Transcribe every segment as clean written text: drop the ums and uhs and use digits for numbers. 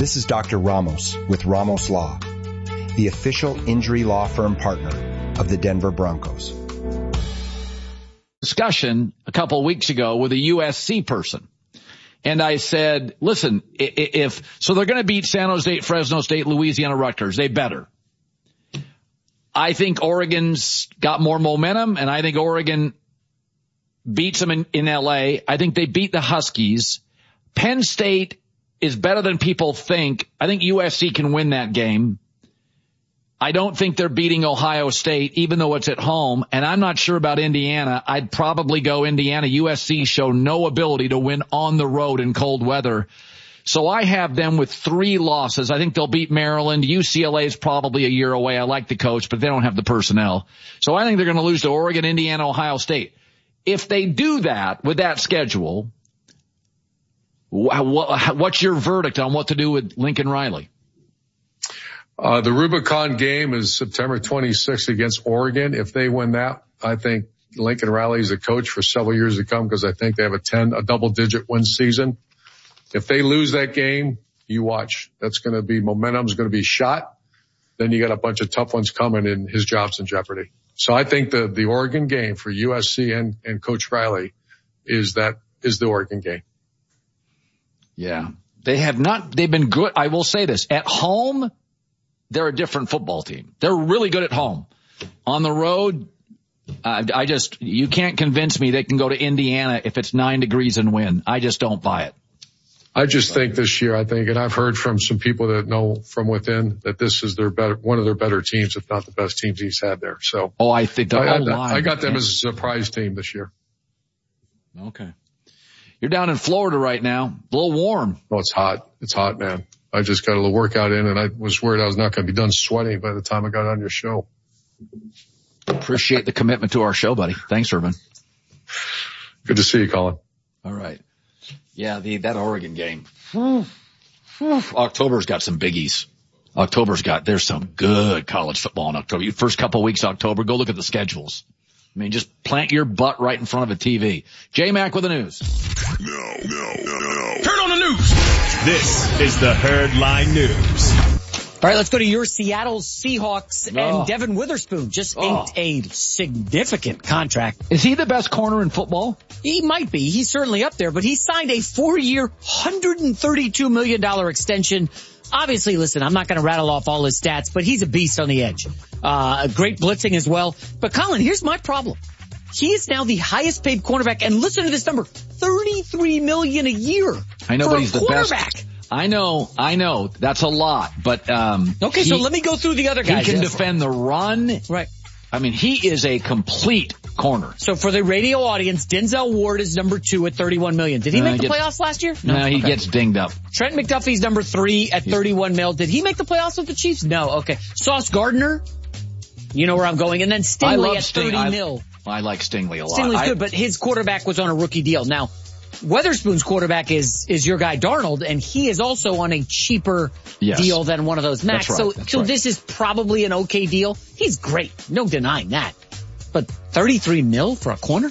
This is Dr. Ramos with Ramos Law, the official injury law firm partner of the Denver Broncos. Discussion a couple of weeks ago with a USC person. And I said, listen, so they're going to beat San Jose State, Fresno State, Louisiana, Rutgers. They better. I think Oregon's got more momentum, and I think Oregon beats them in LA. I think they beat the Huskies. Penn State is better than people think. I think USC can win that game. I don't think they're beating Ohio State, even though it's at home. And I'm not sure about Indiana. I'd probably go Indiana. USC show no ability to win on the road in cold weather. So I have them with 3 losses. I think they'll beat Maryland. UCLA is probably a year away. I like the coach, but they don't have the personnel. So I think they're going to lose to Oregon, Indiana, Ohio State. If they do that with that schedule, what's your verdict on what to do with Lincoln Riley? The Rubicon game is September 26th against Oregon. If they win that, I think Lincoln Riley is a coach for several years to come because I think they have a double-digit win season. If they lose that game, you watch. That's going to be momentum's going to be shot. Then you got a bunch of tough ones coming, and his job's in jeopardy. So I think the Oregon game for USC and Coach Riley is the Oregon game. Yeah. They've been good. I will say this. At home, they're a different football team. They're really good at home. On the road, you can't convince me they can go to Indiana if it's 9 degrees and win. I just don't buy it. I just think this year, and I've heard from some people that know from within that this is one of their better teams, if not the best teams he's had there. So, I think I got them as a surprise team this year. Okay. You're down in Florida right now. A little warm. Oh, it's hot. It's hot, man. I just got a little workout in, and I was worried I was not going to be done sweating by the time I got on your show. Appreciate the commitment to our show, buddy. Thanks, Urban. Good to see you, Colin. All right. Yeah, that Oregon game. October's got some biggies. There's some good college football in October. First couple of weeks of October, go look at the schedules. I mean, just plant your butt right in front of a TV. J-Mac with the news. No. Turn on the news. This is the Herdline News. All right, let's go to your Seattle Seahawks and Devin Witherspoon just inked a significant contract. Is he the best corner in football? He might be. He's certainly up there, but he signed a 4-year, $132 million extension. Obviously, listen, I'm not going to rattle off all his stats, but he's a beast on the edge. Great blitzing as well. But Colin, here's my problem. He is now the highest paid cornerback, and listen to this number, $33 million a year. I know, for but he's the best. I know. That's a lot, but, okay, so let me go through the other guys. He can defend the run. Right. I mean, he is a complete corner. So for the radio audience, Denzel Ward is number 2 at $31 million. Did he make the playoffs last year? No, he gets dinged up. Trent McDuffie's number 3 at $31 million. Did he make the playoffs with the Chiefs? No. Okay. Sauce Gardner, you know where I'm going. And then Stingley at $30 million. I like Stingley a lot. Stingley's good, but his quarterback was on a rookie deal. Now, Weatherspoon's quarterback is your guy Darnold, and he is also on a cheaper deal than one of those max. That's right. So this is probably an okay deal. He's great. No denying that. But $33 million for a corner?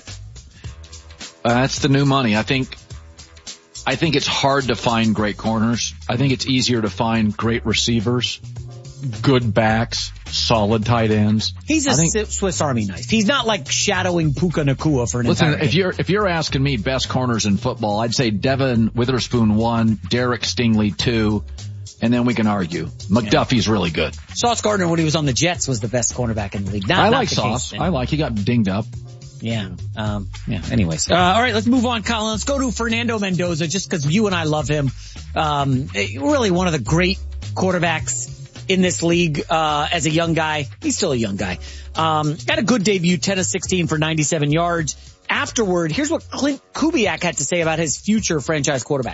That's the new money. I think it's hard to find great corners. I think it's easier to find great receivers, good backs, solid tight ends. He's a Swiss Army knife. He's not like shadowing Puka Nacua for an entire game. If you're asking me best corners in football, I'd say Devin Witherspoon 1, Derek Stingley 2, and then we can argue. McDuffie's really good. Sauce Gardner, when he was on the Jets, was the best cornerback in the league. I like Sauce. He got dinged up. Yeah. Anyways. All right, let's move on, Colin. Let's go to Fernando Mendoza, just because you and I love him. Really one of the great quarterbacks in this league, as a young guy. He's still a young guy. Got a good debut, 10 of 16 for 97 yards. Afterward, here's what Clint Kubiak had to say about his future franchise quarterback.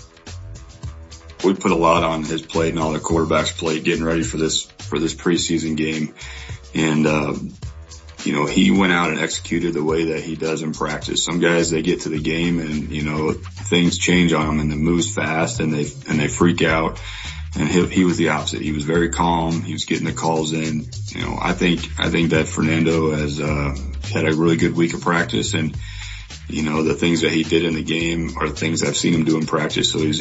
We put a lot on his plate and all the quarterbacks' plate getting ready for this preseason game. And, he went out and executed the way that he does in practice. Some guys, they get to the game and, things change on them and it moves fast and they freak out. And he was the opposite. He was very calm. He was getting the calls in. I think that Fernando has, had a really good week of practice, and, the things that he did in the game are things I've seen him do in practice. So he's